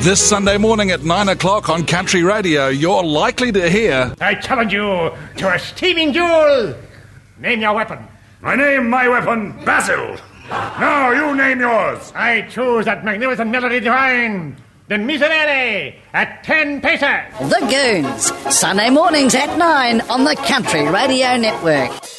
This Sunday morning at 9 o'clock on Country Radio, you're likely to hear... I challenge you to a steaming duel. Name your weapon. I name my weapon Basil. Now you name yours. I choose that magnificent melody divine, the Miserere, at 10 paces. The Goons, Sunday mornings at 9 on the Country Radio Network.